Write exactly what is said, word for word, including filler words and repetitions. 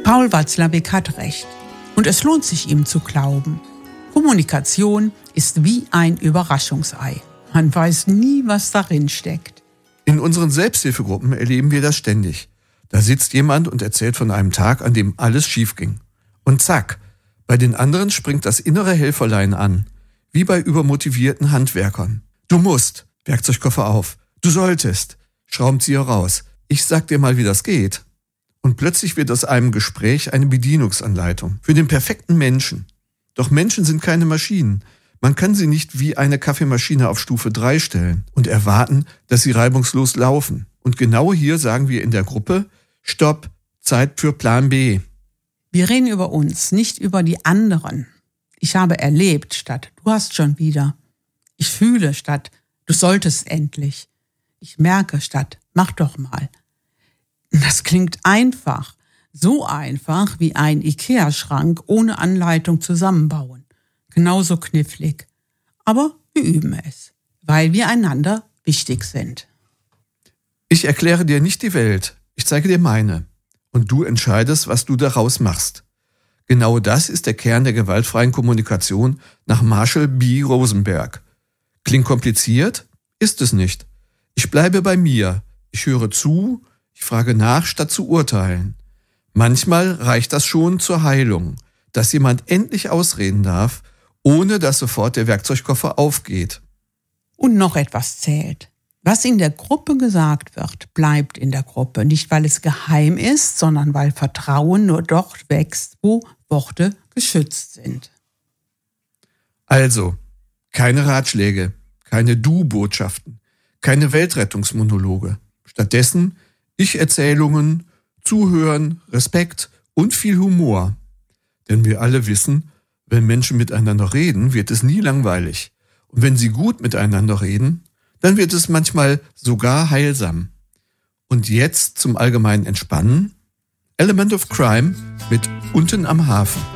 Paul Watzlawick hat recht. Und es lohnt sich, ihm zu glauben. Kommunikation ist wie ein Überraschungsei. Man weiß nie, was darin steckt. In unseren Selbsthilfegruppen erleben wir das ständig. Da sitzt jemand und erzählt von einem Tag, an dem alles schief ging. Und zack, bei den anderen springt das innere Helferlein an, wie bei übermotivierten Handwerkern. Du musst, Werkzeugkoffer auf. Du solltest, Schraubenzieher raus. Ich sag dir mal, wie das geht. Und plötzlich wird aus einem Gespräch eine Bedienungsanleitung für den perfekten Menschen. Doch Menschen sind keine Maschinen. Man kann sie nicht wie eine Kaffeemaschine auf Stufe drei stellen und erwarten, dass sie reibungslos laufen. Und genau hier sagen wir in der Gruppe, Stopp, Zeit für Plan B. Wir reden über uns, nicht über die anderen. Ich habe erlebt statt du hast schon wieder. Ich fühle statt du solltest endlich. Ich merke statt mach doch mal. Das klingt einfach, so einfach wie ein Ikea-Schrank ohne Anleitung zusammenbauen. Genauso knifflig. Aber wir üben es, weil wir einander wichtig sind. Ich erkläre dir nicht die Welt, ich zeige dir meine. Und du entscheidest, was du daraus machst. Genau das ist der Kern der gewaltfreien Kommunikation nach Marshall B. Rosenberg. Klingt kompliziert? Ist es nicht. Ich bleibe bei mir. Ich höre zu, ich frage nach, statt zu urteilen. Manchmal reicht das schon zur Heilung, dass jemand endlich ausreden darf, ohne dass sofort der Werkzeugkoffer aufgeht. Und noch etwas zählt. Was in der Gruppe gesagt wird, bleibt in der Gruppe. Nicht, weil es geheim ist, sondern weil Vertrauen nur dort wächst, wo Worte geschützt sind. Also, keine Ratschläge, keine Du-Botschaften, keine Weltrettungsmonologe. Stattdessen Ich-Erzählungen, Zuhören, Respekt und viel Humor. Denn wir alle wissen, wenn Menschen miteinander reden, wird es nie langweilig. Und wenn sie gut miteinander reden, dann wird es manchmal sogar heilsam. Und jetzt zum allgemeinen Entspannen. Element of Crime mit Unten am Hafen.